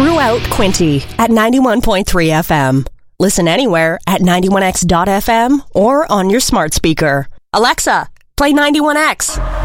throughout Quinte at 91.3 FM. Listen anywhere at 91x.fm or on your smart speaker. Alexa, play 91X.